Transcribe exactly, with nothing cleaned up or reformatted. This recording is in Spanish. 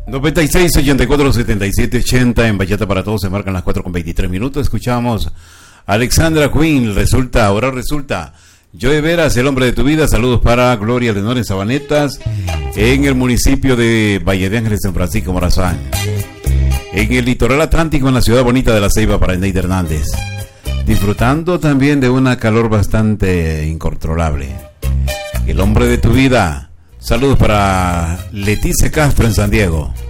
noventa y seis, ochenta y cuatro, setenta y siete, ochenta en Bachata para Todos, se marcan las cuatro con veintitrés minutos. Escuchamos a Alexandra Queen, resulta, ahora resulta. Joe Veras, el hombre de tu vida, saludos para Gloria Lenor en Sabanetas, en el municipio de Valle de Ángeles, San Francisco Morazán. En el litoral atlántico, en la ciudad bonita de La Ceiba, para Neida Hernández. Disfrutando también de una calor bastante incontrolable. El hombre de tu vida, saludos para Leticia Castro en San Diego.